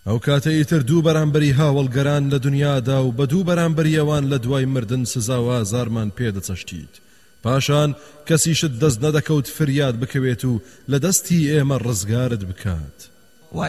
ئەو کاتە ئیتر دوو بەرامبەری هاوڵگەران لە دنیادا و بە دوو بەرامبەریەوان لە دوای مردن سزا و ئازارمان پێدەچەشتیت. پاشان کەسیشت دەست نەدەکەوت فریاد بکەوێت و لە دەستی ئێمە ڕزگارت بکات.